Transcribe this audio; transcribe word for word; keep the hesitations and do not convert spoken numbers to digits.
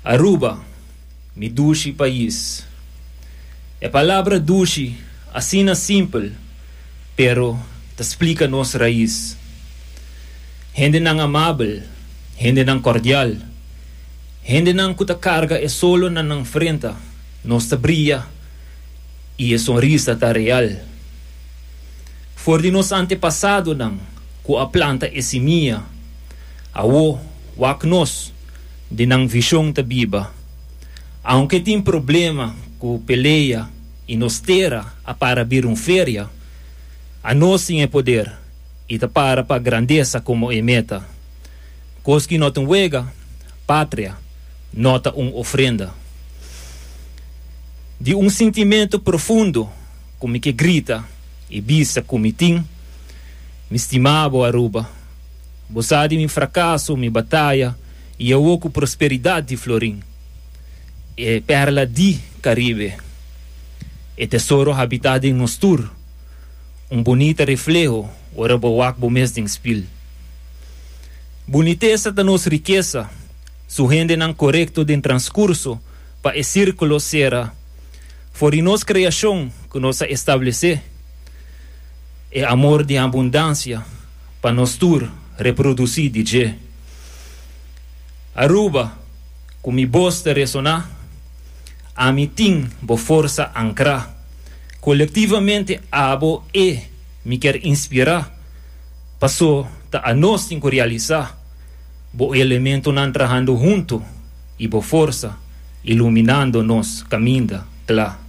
Aruba, mi dushi país. A palavra dushi, assim na simple, pero te explica nos raiz. Hindi nang amável, hindi nang cordial, hindi nang kuta carga é solo na nang frente, nos te brilha e a sonrisa ta real. For de nos antepassado nang ku a planta é simia, awo, wak nos, de nang visão ta biba. Aunque tem problema ku peleia e nos terra a para vir um féria, a nós sim é poder e ta para pa grandeza como é meta. Cos que nota um wega, pátria, nota um ofrenda. De um sentimento profundo, como que grita e bisa como tim, me estimava Aruba. Você de mi fracasso, mi batalha e eu oco prosperidade de Florim. É perla de Caribe. É tesouro habitado em nostur. Um bonito reflejo, ora boak bo mes ding spil. Boniteza da nos riqueza, su rende nan correcto den transcurso, pa e círculo será. For nos criação que nos estabelecer, é amor de abundância, pa nos tur reproduzir de je. Aruba, com mi bosta ressonar, a mi ting bo força ancrar. Coletivamente abo e me quer inspirar, passou ta a nós tem que realizar, bo elemento nan trabajando junto e bo força, iluminando nos caminho lá.